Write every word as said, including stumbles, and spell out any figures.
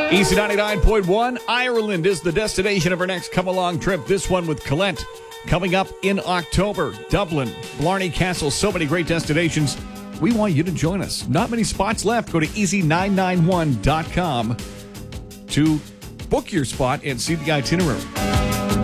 Easy ninety-nine point one, Ireland is the destination of our next come-along trip. This one with Colette coming up in October. Dublin, Blarney Castle, so many great destinations. We want you to join us. Not many spots left. Go to easy nine nine one dot com to book your spot and see the itinerary.